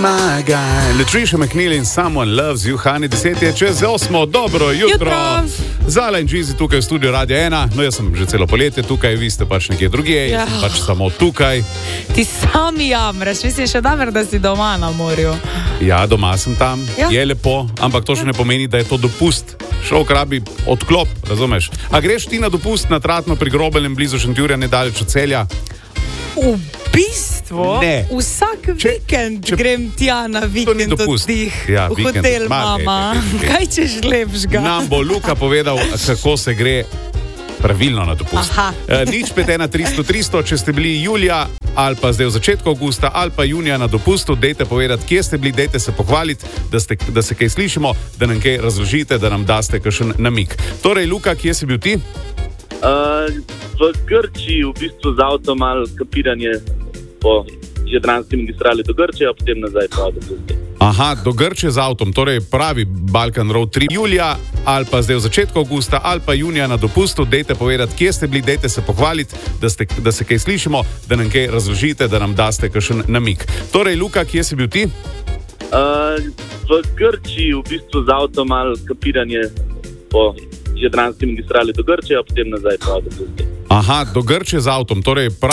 my guy. Latricia McNeil in Someone Loves You, Hani, 10 je čez 8, dobro jutro. Zala in Džizi tukaj v studiu Radio 1, no jaz sem že celo poletje tukaj, vi ste pač nekje drugje, jaz sem pač samo tukaj. Ti sami jamraš, mislim še dobro, da si doma na morju. Ja, doma sem tam, je lepo, ampak to še ne pomeni, da je to dopust. Šovk rabi odklop, razumeš? A greš ti na dopust na Tratno pri Grobelnem blizu Šentjurja, nedaleč od Celja? V bistvu, ne. Vsak vikend grem tja na vikend oddih, ja, v hotel mama. Kaj češ lepš ga? Nam bo Luka povedal, kako se gre pravilno na dopust. Nič 51300, če ste bili julija ali pa zdaj v začetku avgusta ali pa junija na dopustu, dejte povedati, kje ste bili, dejte se pohvaliti, da se kaj slišimo, da nam kaj razložite, da nam daste kakšen namig. Torej, Luka, kje si bil ti? V Grčiji, v bistvu z avtom ali kapiranje po Jadranski magistrali do Grčije, a potem nazaj po avtopustu. Aha, do Grčije z avtom, torej pravi Balkan Road Trip. Julija ali pa zdaj v začetku avgusta ali pa junija na dopustu, dejte povedati, kje ste bili, dejte se pohvaliti, da se kaj slišimo, da nam kaj razložite, da nam daste kakšen namig. Torej, Luka, kje si bil ti? V Grčiji, v bistvu z avtom ali kapiranje po Jadranski magistrali do Grčije, a potem nazaj po avtopustu. Aha, do Grčije z avtom, torej